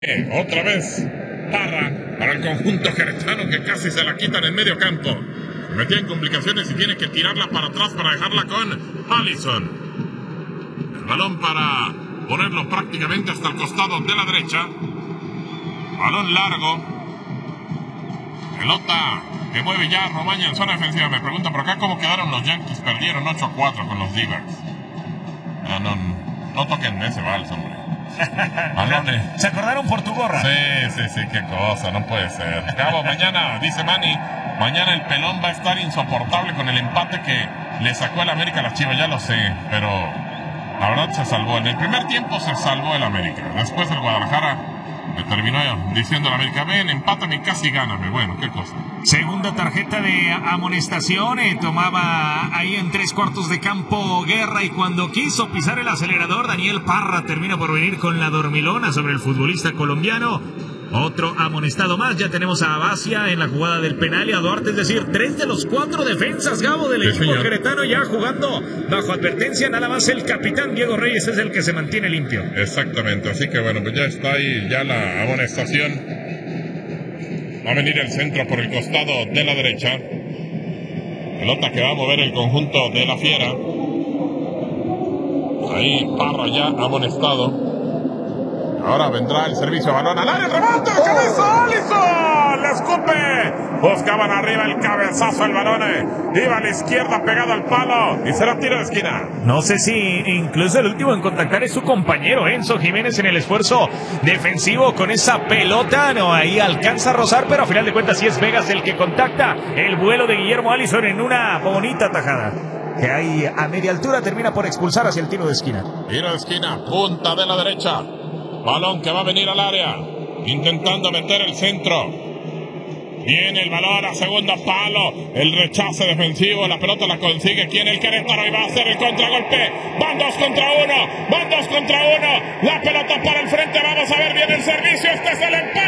Otra vez Parra para el conjunto queretano, que casi se la quitan en medio campo. Se metía en complicaciones y tiene que tirarla para atrás para dejarla con Allison. El balón para ponerlo prácticamente hasta el costado de la derecha. Balón largo. Pelota que mueve ya Romaña en zona defensiva. Me preguntan por acá cómo quedaron los Yankees. Perdieron 8-4 con los D-backs. No toquen ese vals, hombre. Se acordaron por tu gorra. Sí, qué cosa, no puede ser. Cabo, mañana, dice Manny, mañana el pelón va a estar insoportable con el empate que le sacó el América a las Chivas, ya lo sé, pero la verdad se salvó. En el primer tiempo se salvó el América. Después el Guadalajara le terminó diciendo al América, ven, empátame y casi gáname. Bueno, qué cosa. Segunda tarjeta de amonestación, tomaba ahí en 3/4 de campo Guerra, y cuando quiso pisar el acelerador, Daniel Parra termina por venir con la dormilona sobre el futbolista colombiano. Otro amonestado más. Ya tenemos a Abacia en la jugada del penal y a Duarte, es decir, 3 de los 4 defensas, Gabo, del equipo queretano ya jugando bajo advertencia. Nada más el capitán Diego Reyes es el que se mantiene limpio. Exactamente, así que bueno, pues ya está ahí ya la amonestación. Va a venir el centro por el costado de la derecha. Pelota que va a mover el conjunto de la Fiera. Ahí Parra ya amonestado. Ahora vendrá el servicio, balón al área, remate, cabeza, Allison, le escupe. Buscaban arriba el cabezazo, el balón iba a la izquierda pegado al palo y será tiro de esquina. No sé si incluso el último en contactar es su compañero Enzo Jiménez en el esfuerzo defensivo con esa pelota. No, ahí alcanza a rozar, pero a final de cuentas sí es Vegas el que contacta el vuelo de Guillermo Allison en una bonita tajada que ahí a media altura termina por expulsar hacia el tiro de esquina. Tiro de esquina, punta de la derecha. Balón que va a venir al área, intentando meter el centro. Viene el balón a segundo palo, el rechace defensivo, la pelota la consigue. ¿Quién? El Querétaro, y va a hacer el contragolpe. Van 2 contra 1, la pelota para el frente. Vamos a ver bien el servicio, este es el empate.